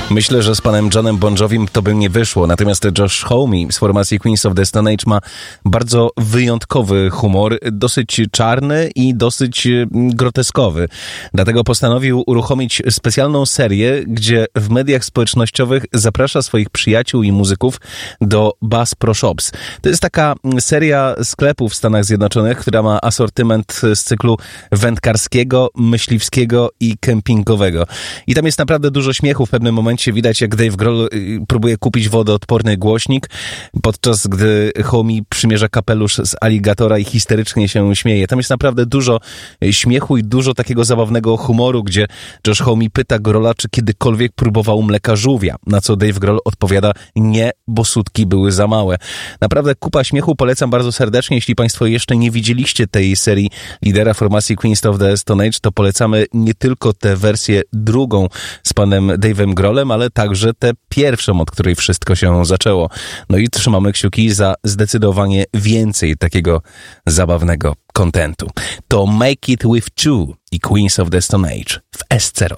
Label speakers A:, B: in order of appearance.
A: Myślę, że z panem Johnem Bon Jovim to by nie wyszło, natomiast Josh Homme z formacji Queens of the Stone Age ma bardzo wyjątkowy humor, dosyć czarny i dosyć groteskowy. Dlatego postanowił uruchomić specjalną serię, gdzie w mediach społecznościowych zaprasza swoich przyjaciół i muzyków do Bass Pro Shops. To jest taka seria sklepów w Stanach Zjednoczonych, która ma asortyment z cyklu wędkarskiego, myśliwskiego i kempingowego. I tam jest naprawdę dużo śmiechu. W pewnym momencie widać, jak Dave Grohl próbuje kupić wodoodporny głośnik, podczas gdy Homme przymierza kapelusz z aligatora i histerycznie się śmieje. Tam jest naprawdę dużo śmiechu i dużo takiego zabawnego humoru, gdzie Josh Homme pyta Grohla, czy kiedykolwiek próbował mleka żółwia, na co Dave Grohl odpowiada: nie, bo sutki były za małe. Naprawdę kupa śmiechu, polecam bardzo serdecznie. Jeśli państwo jeszcze nie widzieliście tej serii lidera formacji Queens of the Stone Age, to polecamy nie tylko tę wersję drugą z panem Dave'em Grohlem, ale także tę pierwszą, od której wszystko się zaczęło. No i trzymamy kciuki za zdecydowanie więcej takiego zabawnego kontentu. To Make It With Two i Queens of the Stone Age w SC Rock.